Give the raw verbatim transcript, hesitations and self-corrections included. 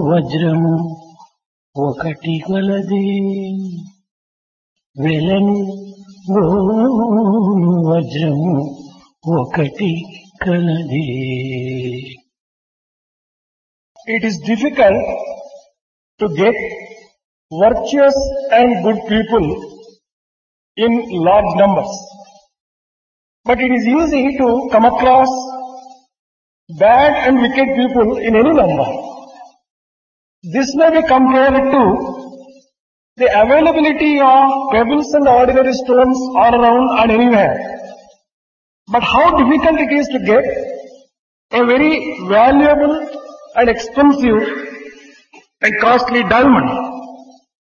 వజ్రము ఒకటి గలదే వెలను గోను వజ్రము ఒకటి కలదే. It is difficult to get virtuous and good people in large numbers. But it is easy to come across bad and wicked people in any number. This may be compared to the availability of pebbles and ordinary stones all around and anywhere. But how difficult it is to get a very valuable and expensive and costly diamond.